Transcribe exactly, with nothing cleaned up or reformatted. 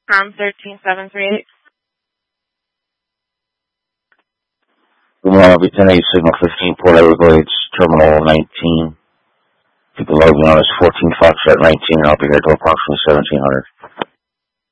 Um, thirteen seven three eight. Good morning, I'll be ten eight, Signal fifteen, Port Everglades, Terminal nineteen. People logging on is fourteen Foxtrot nineteen, I'll be here till approximately seventeen hundred.